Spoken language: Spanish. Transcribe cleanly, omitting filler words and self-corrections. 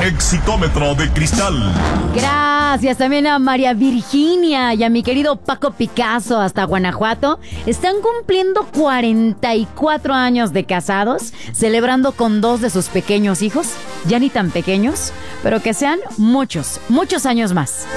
Exitómetro de cristal. Gracias también a María Virginia y a mi querido Paco Picasso hasta Guanajuato. Están cumpliendo 44 años de casados, celebrando con 2 de sus pequeños hijos, ya ni tan pequeños, pero que sean muchos, muchos años más.